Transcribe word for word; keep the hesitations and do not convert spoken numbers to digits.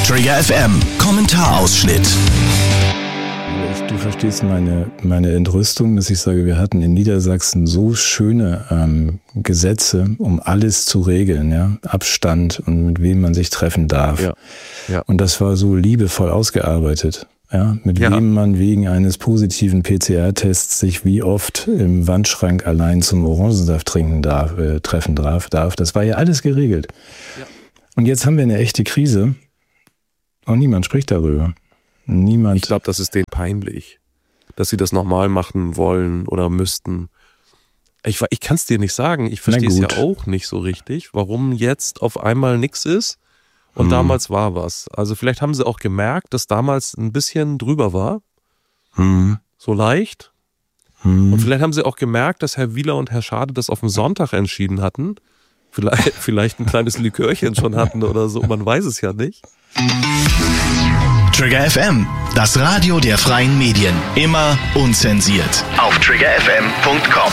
Trigger F M Kommentarausschnitt. Du verstehst meine, meine Entrüstung, dass ich sage, wir hatten in Niedersachsen so schöne ähm, Gesetze, um alles zu regeln, ja, Abstand und mit wem man sich treffen darf. Ja. Ja. Und das war so liebevoll ausgearbeitet, ja, mit Ja. wem man wegen eines positiven P C R-Tests sich wie oft im Wandschrank allein zum Orangensaft trinken darf, äh, treffen darf, darf. Das war ja alles geregelt. Ja. Und jetzt haben wir eine echte Krise und niemand spricht darüber. Niemand. Ich glaube, das ist denen peinlich, dass sie das nochmal machen wollen oder müssten. Ich, ich kann es dir nicht sagen. Ich verstehe es ja auch nicht so richtig, warum jetzt auf einmal nichts ist und hm. damals war was. Also vielleicht haben sie auch gemerkt, dass damals ein bisschen drüber war. Hm. So leicht. Hm. Und vielleicht haben sie auch gemerkt, dass Herr Wieler und Herr Schade das auf dem Sonntag entschieden hatten. Vielleicht, vielleicht ein kleines Likörchen schon hatten oder so. Man weiß es ja nicht. Trigger F M, das Radio der freien Medien. Immer unzensiert. Auf trigger f m punkt com.